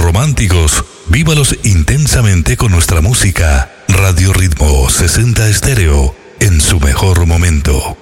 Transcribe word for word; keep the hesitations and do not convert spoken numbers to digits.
románticos, vívalos intensamente con nuestra música. Radio Ritmo sesenta Estéreo, en su mejor momento.